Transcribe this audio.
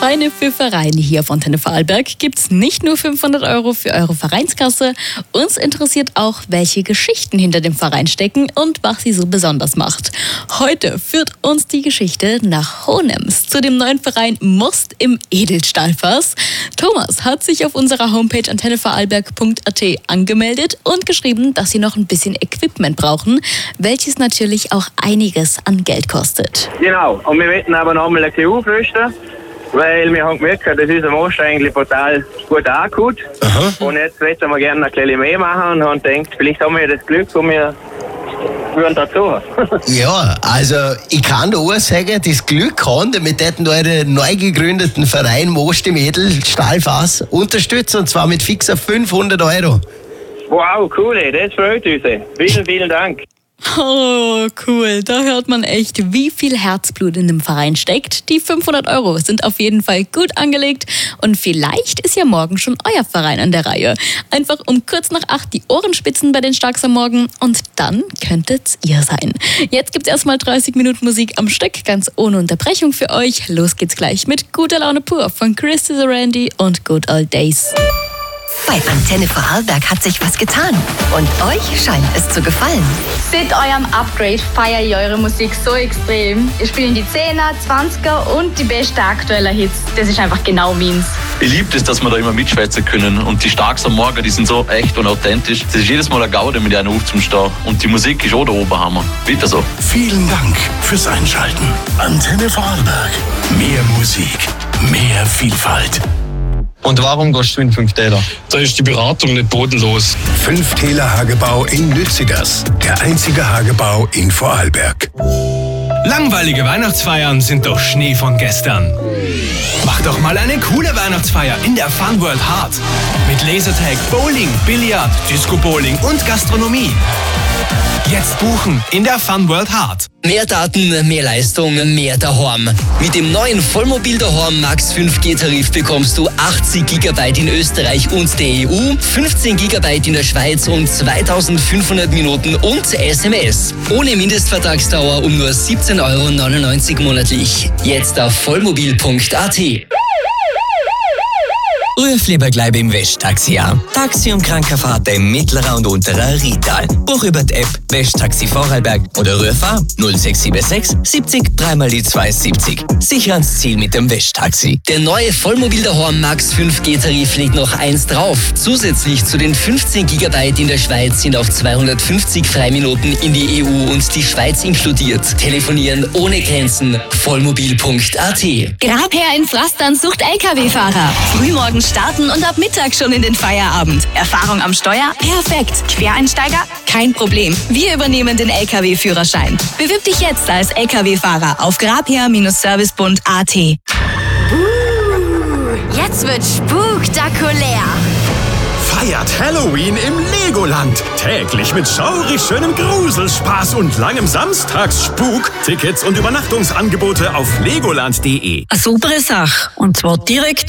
Gutscheine für Vereine hier von Antenne Vorarlberg gibt's nicht nur 500 € für eure Vereinskasse. Uns interessiert auch, welche Geschichten hinter dem Verein stecken und was sie so besonders macht. Heute führt uns die Geschichte nach Hohenems zu dem neuen Verein Most im Edelstahlfass. Thomas hat sich auf unserer Homepage antennevorarlberg.at angemeldet und geschrieben, dass sie noch ein bisschen Equipment brauchen, welches natürlich auch einiges an Geld kostet. Genau, und wir möchten aber noch einmal ein bisschen aufrüsten, weil wir haben gemerkt, dass unser Most eigentlich total gut ankommt. Und jetzt möchten wir gerne ein bisschen mehr machen und haben gedacht, vielleicht haben wir das Glück und wir würden dazu. Ja, also ich kann da auch sagen, das Glück haben, damit hätten euren neu gegründeten Verein Most im Edelstahlfass unterstützen, und zwar mit fixer 500 €. Wow, cool, das freut uns. Vielen, vielen Dank. Oh, cool. Da hört man echt, wie viel Herzblut in dem Verein steckt. Die 500 € sind auf jeden Fall gut angelegt und vielleicht ist ja morgen schon euer Verein an der Reihe. Einfach um kurz nach 8 die Ohren spitzen bei den Starks am Morgen und dann könntet's ihr sein. Jetzt gibt's erstmal 30 Minuten Musik am Stück, ganz ohne Unterbrechung für euch. Los geht's gleich mit Guter Laune pur von Christy the Randy und Good Old Days. Bei Antenne Vorarlberg hat sich was getan und euch scheint es zu gefallen. Seit eurem Upgrade feiere ich eure Musik so extrem. Ihr spielt die 10er, 20er und die besten aktuellen Hits. Das ist einfach genau meins. Ich liebe es, dass wir da immer mitschwätzen können. Und die Starks am Morgen, die sind so echt und authentisch. Das ist jedes Mal eine Gaude, mit einer aufzustehen. Und die Musik ist auch der Oberhammer. Bitte so. Vielen Dank fürs Einschalten. Antenne Vorarlberg. Mehr Musik, mehr Vielfalt. Und warum gehst du in 5 Täler? Da ist die Beratung nicht bodenlos. 5 Täler Hagebau in Lützigers. Der einzige Hagebau in Vorarlberg. Langweilige Weihnachtsfeiern sind doch Schnee von gestern. Mach doch mal eine coole Weihnachtsfeier in der Fun World Hart. Mit Lasertag, Bowling, Billard, Disco Bowling und Gastronomie. Jetzt buchen in der Fun World Hart. Mehr Daten, mehr Leistung, mehr daheim. Mit dem neuen Vollmobil daheim Max 5G-Tarif bekommst du 80 GB in Österreich und der EU, 15 GB in der Schweiz und 2500 Minuten und SMS. Ohne Mindestvertragsdauer um nur 17,99 € monatlich. Jetzt auf vollmobil.at. Ruf lieber gleich beim Westtaxi an. Taxi- und Krankenfahrten im mittleren und unteren Rital. Buch über die App Westtaxi Vorarlberg oder ruf an 0676 70 3 die 270. Sicher ans Ziel mit dem Westtaxi. Der neue Vollmobil daheim Max 5G-Tarif legt noch eins drauf. Zusätzlich zu den 15 GB in der Schweiz sind auch 250 Freiminuten in die EU und die Schweiz inkludiert. Telefonieren ohne Grenzen. Vollmobil.at. Grabherr in Frastern sucht LKW-Fahrer. Frühmorgen starten und ab Mittag schon in den Feierabend. Erfahrung am Steuer? Perfekt. Quereinsteiger? Kein Problem. Wir übernehmen den LKW-Führerschein. Bewirb dich jetzt als LKW-Fahrer auf grabherr-service.at. Jetzt wird spektakulär. Feiert Halloween im Legoland. Täglich mit schaurig schönem Gruselspaß und langem Samstagsspuk. Tickets und Übernachtungsangebote auf legoland.de. Eine super Sache. Und zwar direkt